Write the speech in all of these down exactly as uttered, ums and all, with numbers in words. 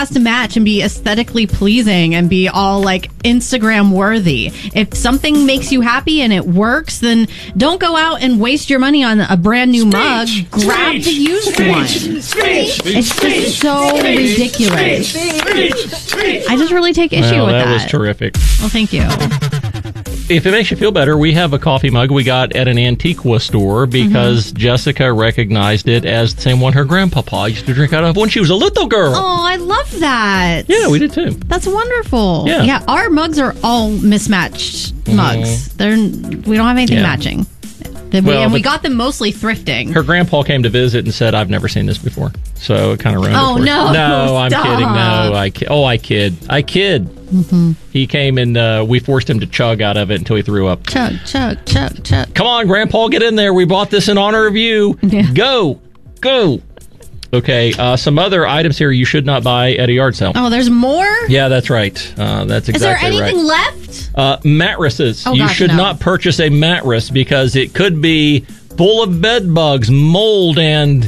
has to match and be aesthetically pleasing and be all like Instagram worthy. If something makes you happy and it works, then don't go out and waste your money on a brand new Speech. mug. Grab Speech. the used Speech. one. Speech. It's Speech. just so Speech. ridiculous. Speech. Speech. I just really take issue Well, with that that. was terrific. Well, thank you. If it makes you feel better, we have a coffee mug we got at an Antiqua store because Mm-hmm. Jessica recognized it as the same one her grandpapa used to drink out of when she was a little girl. Oh, I love that. Yeah, we did too. That's wonderful. Yeah. Yeah, our mugs are all mismatched mugs. They're we don't have anything Yeah. matching. Then we, Well, and we but- got them mostly thrifting. Her grandpa came to visit and said, "I've never seen this before," so it kind of ruined Oh, it. For no. her. no, I'm Stop. kidding. No, I ki- oh, I kid, I kid. Mm-hmm. He came and uh, we forced him to chug out of it until he threw up. Chug, chug, chug, chug. Come on, Grandpa, get in there. We bought this in honor of you. Yeah. Go, go. Okay, uh, some other items here you should not buy at a yard sale. Oh, there's more? Yeah, that's right. Uh, that's Is there exactly anything right. left? Uh, mattresses. Oh, you gosh, should no. not purchase a mattress because it could be full of bed bugs, mold, and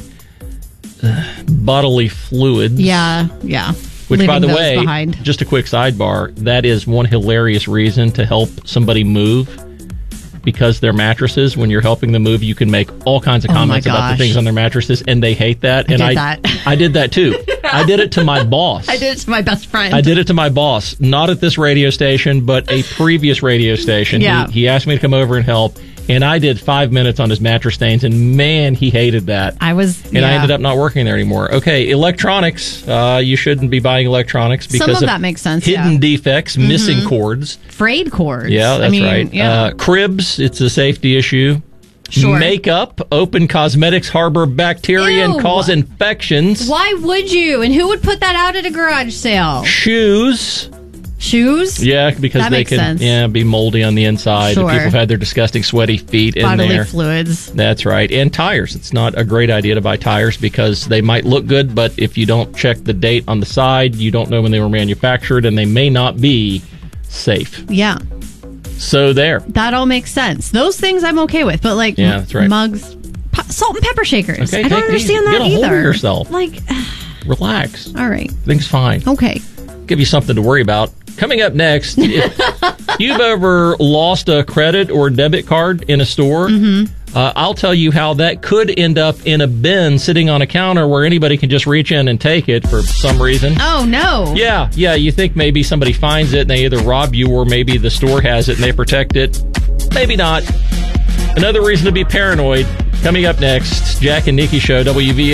uh, bodily fluids. Yeah, yeah. Which, Leaving by the those way, behind. just a quick sidebar, that is one hilarious reason to help somebody move. Because their mattresses, when you're helping them move, you can make all kinds of Oh, my comments about the gosh. things on their mattresses, and they hate that. I and did I, that. I did that too. I did it to my boss. I did it to my best friend. I did it to my boss, not at this radio station, but a previous radio station. Yeah. He, he asked me to come over and help, and I did five minutes on his mattress stains, and man, he hated that. I was, And I ended up not working there anymore. Okay, electronics. Uh, you shouldn't be buying electronics because Some of that makes sense, hidden yeah. defects, missing cords. frayed cords. Yeah, that's I mean, right. Yeah. Uh, cribs, it's a safety issue. Sure. Makeup, open cosmetics harbor bacteria and Ew. cause infections. Why would you? And who would put that out at a garage sale? Shoes. Shoes? Yeah, because That they makes can sense. yeah be moldy on the inside. Sure. People have had their disgusting sweaty feet in Bodily there. fluids. That's right. And tires. It's not a great idea to buy tires because they might look good, but if you don't check the date on the side, you don't know when they were manufactured, and they may not be safe. Yeah. So there. That all makes sense. Those things I'm okay with, but like Yeah, that's right. mugs, po- salt and pepper shakers. Okay, I don't take it easy. understand that Get a hold of either. yourself. Like, Relax. all right, Everything's fine. okay. Give you something to worry about. Coming up next, if you've ever lost a credit or debit card in a store, Mm-hmm. uh, I'll tell you how that could end up in a bin sitting on a counter where anybody can just reach in and take it for some reason. Oh no. Yeah, yeah, you think maybe somebody finds it and they either rob you or maybe the store has it and they protect it. Maybe not. Another reason to be paranoid. Coming up next, Jack and Nikki Show, W V